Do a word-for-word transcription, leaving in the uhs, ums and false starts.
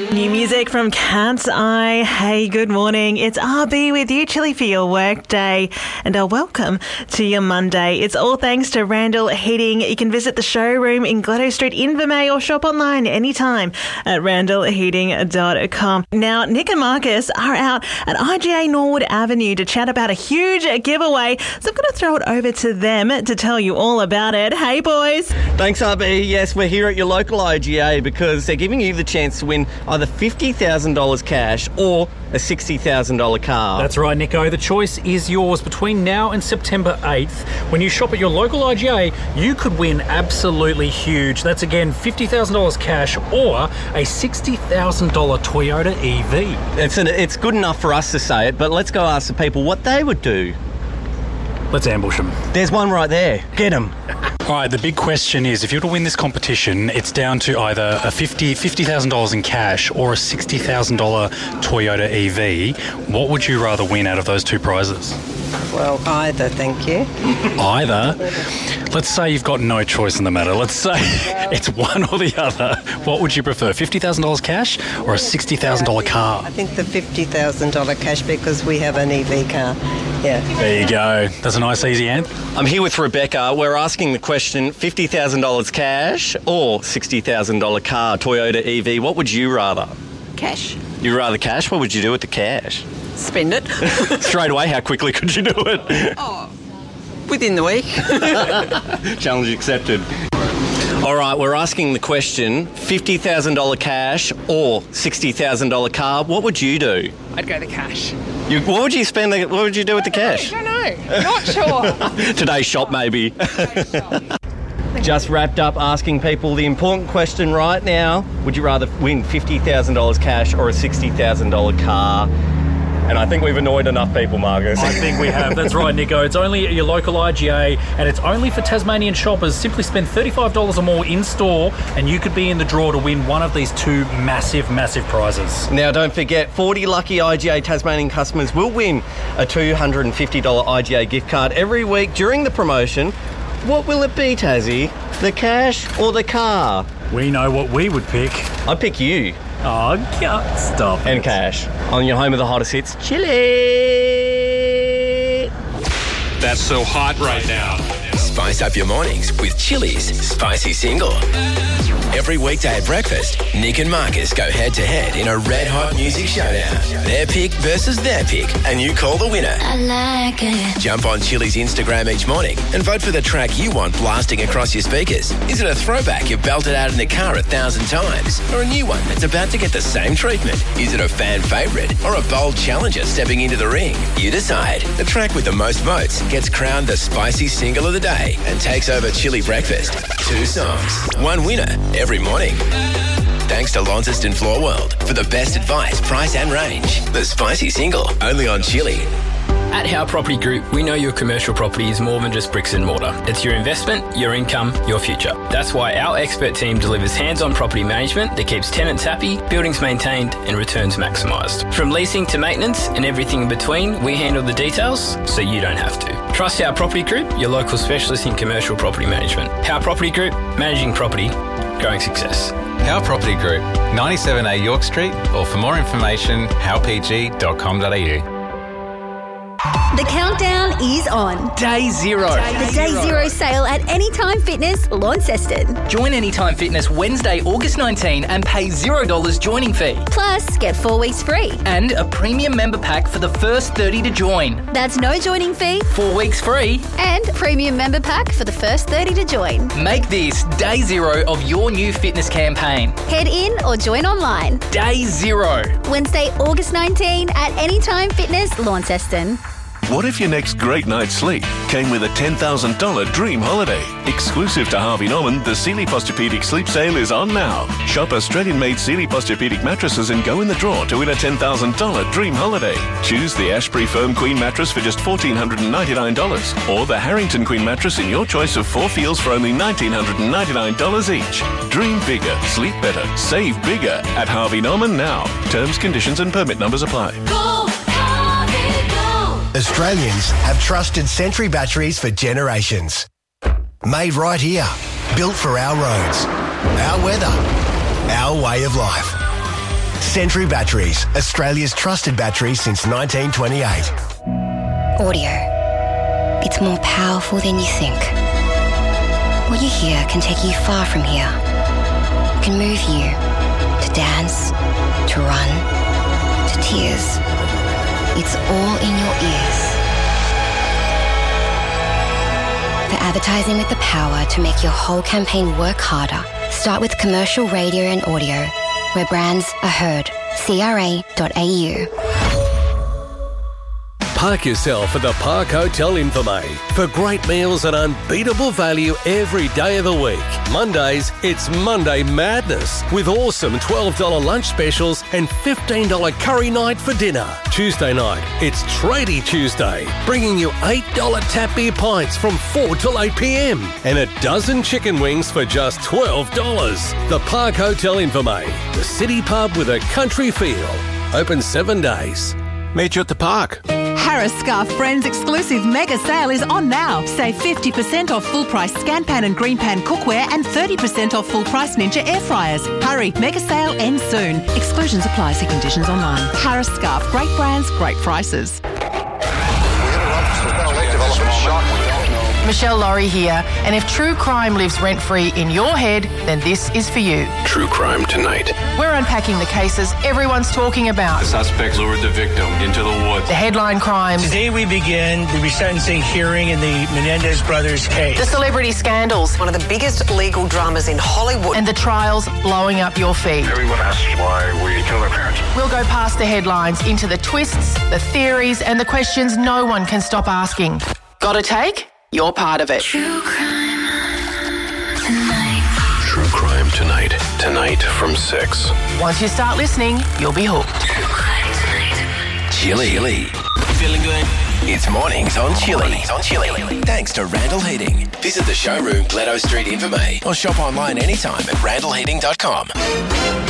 New music from Cat's Eye. Hey, good morning. It's R B with you, Chilly, for your work day. And uh, welcome to your Monday. It's all thanks to Randall Heating. You can visit the showroom in Gladdo Street, Invermay, or shop online anytime at randall heating dot com. Now, Nick and Marcus are out at I G A Norwood Avenue to chat about a huge giveaway. So I'm going to throw it over to them to tell you all about it. Hey, boys. Thanks, R B. Yes, we're here at your local I G A because they're giving you the chance to win either fifty thousand dollars cash or a sixty thousand dollars car. That's right, Nico. The choice is yours. Between now and September eighth, when you shop at your local I G A, you could win absolutely huge. That's, again, fifty thousand dollars cash or a sixty thousand dollars Toyota E V. It's, an, it's good enough for us to say it, but let's go ask the people what they would do. Let's ambush them. There's one right there. Get him. All right, the big question is, if you're to win this competition, it's down to either a fifty thousand dollars in cash or a sixty thousand dollars Toyota E V. What would you rather win out of those two prizes? Well, either, thank you. Either? Let's say you've got no choice in the matter. Let's say it's one or the other. What would you prefer, fifty thousand dollars cash or a sixty thousand dollars car? I think the fifty thousand dollars cash because we have an E V car. Yeah. There you go. That's a nice, easy answer. I'm here with Rebecca. We're asking the question, fifty thousand dollars cash or sixty thousand dollars car, Toyota E V. What would you rather? Cash. You'd rather cash? What would you do with the cash? Spend it. Straight away, how quickly could you do it? Oh, within the week. Challenge accepted. All right, we're asking the question, fifty thousand dollars cash or sixty thousand dollars car. What would you do? I'd go the cash. You, what would you spend? The, what would you do with the cash? I don't know. Not sure. Today's shop, maybe. Today's shop. Just wrapped up asking people the important question right now. Would you rather win fifty thousand dollars cash or a sixty thousand dollars car? And I think we've annoyed enough people, Marcus. I think we have. That's right, Nico. It's only at your local I G A, and it's only for Tasmanian shoppers. Simply spend thirty-five dollars or more in store, and you could be in the draw to win one of these two massive, massive prizes. Now, don't forget, forty lucky I G A Tasmanian customers will win a two hundred fifty dollars I G A gift card every week during the promotion. What will it be, Tassie? The cash or the car? We know what we would pick. I'd pick you. Oh, God, stop And it. cash. On your home of the hottest hits, Chilly. That's so hot right now. Spice up your mornings with Chilli's Spicy Single. Every weekday at breakfast, Nick and Marcus go head-to-head in a red-hot music showdown. Their pick versus their pick, and you call the winner. I like it. Jump on Chilli's Instagram each morning and vote for the track you want blasting across your speakers. Is it a throwback you've belted out in the car a thousand times? Or a new one that's about to get the same treatment? Is it a fan favourite or a bold challenger stepping into the ring? You decide. The track with the most votes gets crowned the Spicy Single of the Day and takes over Chilli Breakfast. Two songs, one winner every morning. Thanks to Launceston Floor World for the best advice, price and range. The Spicy Single, only on Chilli. At Howe Property Group, we know your commercial property is more than just bricks and mortar. It's your investment, your income, your future. That's why our expert team delivers hands-on property management that keeps tenants happy, buildings maintained and returns maximised. From leasing to maintenance and everything in between, we handle the details so you don't have to. Trust Howe Property Group, your local specialist in commercial property management. Howe Property Group, managing property, growing success. Howe Property Group, ninety-seven A York Street, or for more information, how p g dot com dot a u. The countdown is on. Day zero. Day the Day zero. zero sale at Anytime Fitness, Launceston. Join Anytime Fitness Wednesday, August nineteenth and pay zero dollars joining fee. Plus, get four weeks free. And a premium member pack for the first thirty to join. That's no joining fee. Four weeks free. And premium member pack for the first thirty to join. Make this day zero of your new fitness campaign. Head in or join online. Day zero. Wednesday, August nineteenth at Anytime Fitness, Launceston. What if your next great night's sleep came with a ten thousand dollars dream holiday? Exclusive to Harvey Norman, the Sealy Posturepedic Sleep Sale is on now. Shop Australian-made Sealy Posturepedic mattresses and go in the draw to win a ten thousand dollars dream holiday. Choose the Ashbury Firm Queen mattress for just one thousand four hundred ninety-nine dollars or the Harrington Queen mattress in your choice of four feels for only one thousand nine hundred ninety-nine dollars each. Dream bigger, sleep better, save bigger at Harvey Norman now. Terms, conditions and permit numbers apply. Go! Australians have trusted Sentry batteries for generations. Made right here, built for our roads, our weather, our way of life. Sentry Batteries, Australia's trusted battery since nineteen twenty-eight. Audio. It's more powerful than you think. What you hear can take you far from here. It can move you to dance, to run, to tears. It's all in your ears. For advertising with the power to make your whole campaign work harder, start with commercial radio and audio, where brands are heard. C R A dot A U. Park yourself at the Park Hotel Infirmary for great meals and unbeatable value every day of the week. Mondays, it's Monday Madness with awesome twelve dollars lunch specials and fifteen dollars curry night for dinner. Tuesday night, it's Tradie Tuesday, bringing you eight dollars tap beer pints from four till eight p m and a dozen chicken wings for just twelve dollars. The Park Hotel Infirmary, the city pub with a country feel. Open seven days. Meet you at the park. Harris Scarf Friends exclusive mega sale is on now. Save fifty percent off full price Scan Pan and Green Pan cookware and thirty percent off full price Ninja air fryers. Hurry, mega sale ends soon. Exclusions apply. See conditions online. Harris Scarf, great brands, great prices. Michelle Laurie here, and if true crime lives rent-free in your head, then this is for you. True crime tonight. We're unpacking the cases everyone's talking about. The suspects lured the victim into the woods. The headline crimes. Today we begin the resentencing hearing in the Menendez brothers case. The celebrity scandals. One of the biggest legal dramas in Hollywood. And the trials blowing up your feed. Everyone asks why we killed our parents. We'll go past the headlines into the twists, the theories, and the questions no one can stop asking. Got a take? You're part of it. True crime tonight. True crime tonight. Tonight from six. Once you start listening, you'll be hooked. Chilly. Chilly. Feeling good? It's mornings on Chilly. Mornings on Chilly. Thanks to Randall Heating. Visit the showroom, Glencoe Street, Invermay, or shop online anytime at randall heating dot com.